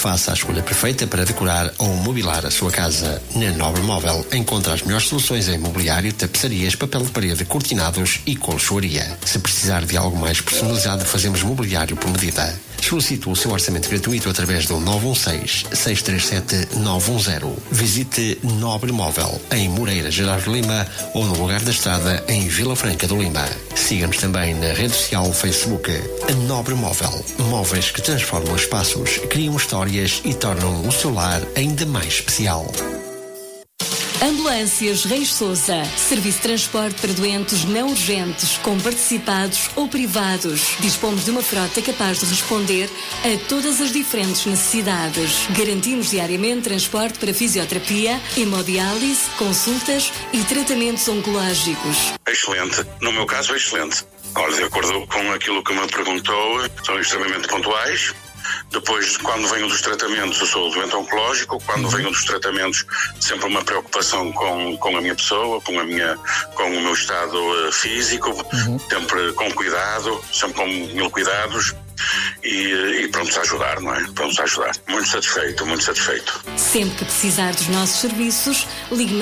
Faça a escolha perfeita para decorar ou mobilar a sua casa. Na Nobre Móvel encontra as melhores soluções em mobiliário, tapeçarias, papel de parede, cortinados e colchoaria. Se precisar de algo mais personalizado, fazemos mobiliário por medida. Solicite o seu orçamento gratuito através do 916-637-910. Visite Nobre Móvel em Moreira, Gerardo Lima, ou no Lugar da Estrada em Vila Franca do Lima. Siga-nos também na rede social Facebook. A Nobre Móvel. Móveis que transformam espaços, criam histórias e tornam o seu lar ainda mais especial. Ambulâncias Reis Sousa. Serviço de transporte para doentes não urgentes, com participados ou privados. Dispomos de uma frota capaz de responder a todas as diferentes necessidades. Garantimos diariamente transporte para fisioterapia, hemodiálise, consultas e tratamentos oncológicos. Excelente. No meu caso, excelente. Olha, de acordo com aquilo que me perguntou, são extremamente pontuais. Depois, quando venho dos tratamentos, eu sou doente oncológico. Quando venho dos tratamentos, sempre uma preocupação com a minha pessoa, com o meu estado físico, sempre com cuidado, sempre com mil cuidados e prontos a ajudar, não é? Prontos a ajudar. Muito satisfeito, muito satisfeito. Sempre que precisar dos nossos serviços, ligue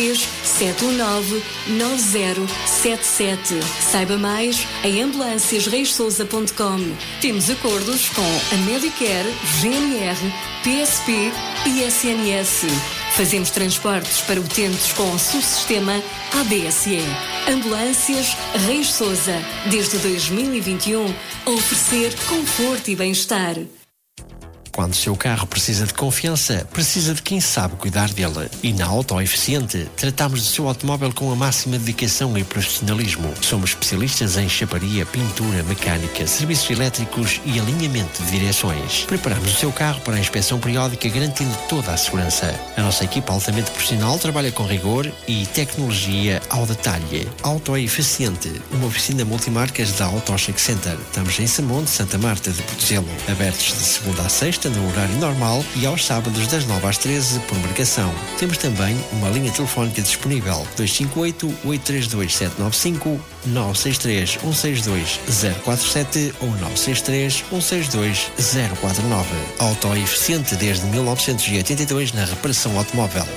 93-719-9077. Saiba mais em ambulanciasreissousa.com. Temos acordos com a Medicare, GNR, PSP e SNS. Fazemos transportes para utentes com subsistema ABSE. Ambulâncias Reis Sousa, desde 2021, a oferecer conforto e bem-estar. Quando o seu carro precisa de confiança, precisa de quem sabe cuidar dele. E na Auto Eficiente, tratamos do seu automóvel com a máxima dedicação e profissionalismo. Somos especialistas em chaparia, pintura, mecânica, serviços elétricos e alinhamento de direções. Preparamos o seu carro para a inspeção periódica, garantindo toda a segurança. A nossa equipa altamente profissional trabalha com rigor e tecnologia ao detalhe. Auto Eficiente, uma oficina multimarcas da Auto Check Center. Estamos em Samonte, Santa Marta de Portozelo. Abertos de segunda a sexta, no horário normal, e aos sábados das 9 às 13 por marcação. Temos também uma linha telefónica disponível: 258-832-795, 963-162-047 ou 963-162-049. Auto Eficiente desde 1982 na reparação automóvel.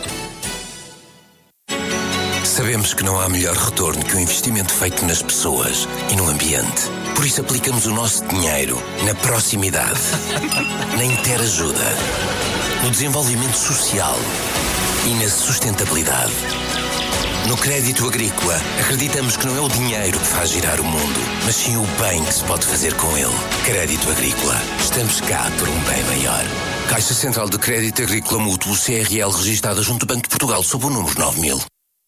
Sabemos que não há melhor retorno que o investimento feito nas pessoas e no ambiente. Por isso aplicamos o nosso dinheiro na proximidade, na interajuda, no desenvolvimento social e na sustentabilidade. No crédito agrícola, acreditamos que não é o dinheiro que faz girar o mundo, mas sim o bem que se pode fazer com ele. Crédito agrícola. Estamos cá por um bem maior. Caixa Central de Crédito Agrícola Mútuo, CRL, registada junto ao Banco de Portugal, sob o número 9000.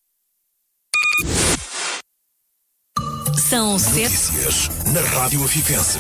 São Notícias na Rádio Afifense.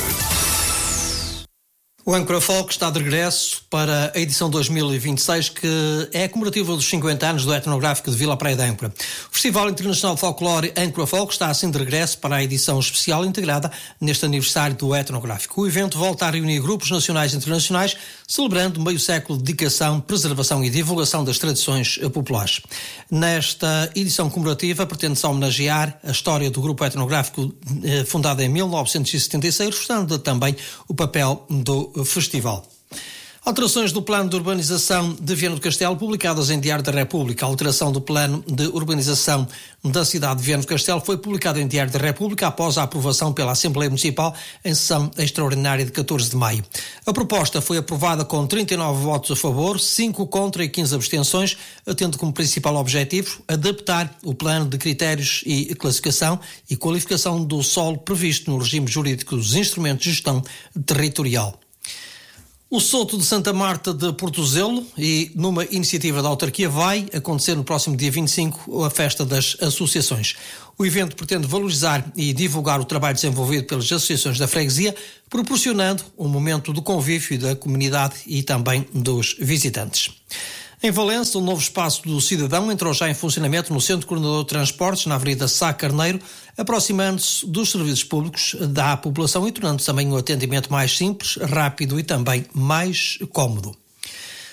O Âncora Folk está de regresso para a edição 2026, que é a comemorativa dos 50 anos do Etnográfico de Vila Praia de Âncora. O Festival Internacional de Folclore Âncora Folk está assim de regresso para a edição especial integrada neste aniversário do Etnográfico. O evento volta a reunir grupos nacionais e internacionais, celebrando meio século de dedicação, preservação e divulgação das tradições populares. Nesta edição comemorativa pretende-se homenagear a história do grupo etnográfico fundado em 1976, reforçando também o papel do festival. Alterações do plano de urbanização de Viana do Castelo, publicadas em Diário da República. A alteração do plano de urbanização da cidade de Viana do Castelo foi publicada em Diário da República após a aprovação pela Assembleia Municipal em sessão extraordinária de 14 de maio. A proposta foi aprovada com 39 votos a favor, 5 contra e 15 abstenções, tendo como principal objetivo adaptar o plano de critérios e classificação e qualificação do solo previsto no regime jurídico dos instrumentos de gestão territorial. O Soto de Santa Marta de Portozelo, e numa iniciativa da autarquia, vai acontecer no próximo dia 25 a festa das associações. O evento pretende valorizar e divulgar o trabalho desenvolvido pelas associações da freguesia, proporcionando um momento de convívio da comunidade e também dos visitantes. Em Valença, o novo espaço do cidadão entrou já em funcionamento no Centro Coordenador de Transportes, na Avenida Sá Carneiro, aproximando-se dos serviços públicos da população e tornando também o atendimento mais simples, rápido e também mais cómodo.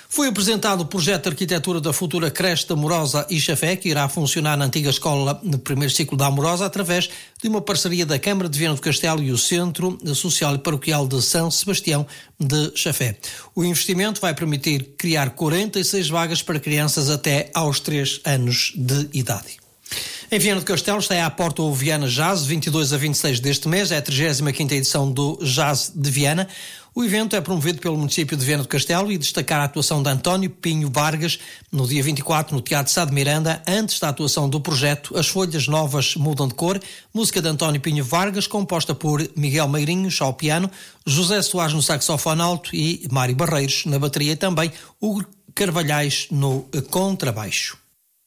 Foi apresentado o projeto de arquitetura da futura creche da Amorosa e Chafé, que irá funcionar na antiga escola de primeiro ciclo da Amorosa, através de uma parceria da Câmara de Viana do Castelo e o Centro Social e Paroquial de São Sebastião de Chafé. O investimento vai permitir criar 46 vagas para crianças até aos 3 anos de idade. Em Viana do Castelo está à porta o Viana Jazz, 22 a 26 deste mês, é a 35ª edição do Jazz de Viana. O evento é promovido pelo município de Viana do Castelo e destacar a atuação de António Pinho Vargas no dia 24 no Teatro Sá de Miranda, antes da atuação do projeto As Folhas Novas Mudam de Cor, música de António Pinho Vargas, composta por Miguel Meirinhos ao piano, José Soares no saxofone alto e Mário Barreiros na bateria, e também Hugo Carvalhais no contrabaixo.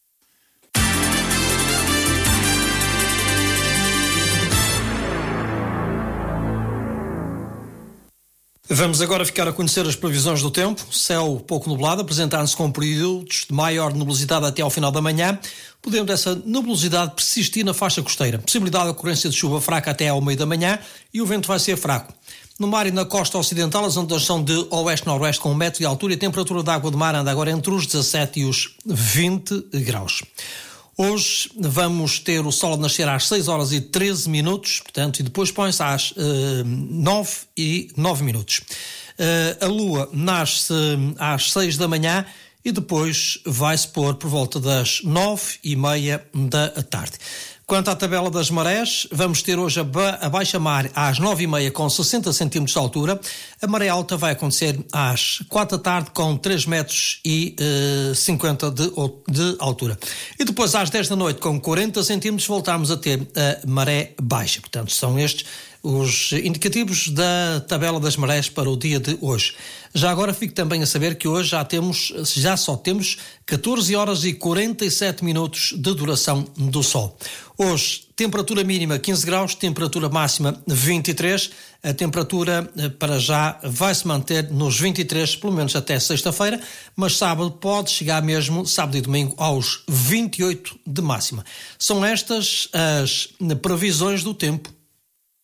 Vamos agora ficar a conhecer as previsões do tempo. Céu pouco nublado, apresentando-se com períodos de maior nebulosidade até ao final da manhã, podendo essa nebulosidade persistir na faixa costeira. Possibilidade de ocorrência de chuva fraca até ao meio da manhã e o vento vai ser fraco. No mar e na costa ocidental, as ondas são de oeste-noroeste com 1 metro de altura e a temperatura da água do mar anda agora entre os 17 e os 20 graus. Hoje vamos ter o sol a nascer às 6 horas e 13 minutos, portanto, e depois põe-se às 9 e 9 minutos. A lua nasce às 6 da manhã e depois vai-se pôr por volta das 9h30 da tarde. Quanto à tabela das marés, vamos ter hoje a baixa mar às 9h30 com 60 cm de altura. A maré alta vai acontecer às 4 da tarde com 3 metros e 50 de altura. E depois às 10 da noite com 40 cm voltamos a ter a maré baixa. Portanto, são estes os indicativos da tabela das marés para o dia de hoje. Já agora fico também a saber que hoje já só temos 14 horas e 47 minutos de duração do sol. Hoje, temperatura mínima 15 graus, temperatura máxima 23. A temperatura para já vai se manter nos 23, pelo menos até sexta-feira, mas sábado pode chegar mesmo, sábado e domingo, aos 28 de máxima. São estas as previsões do tempo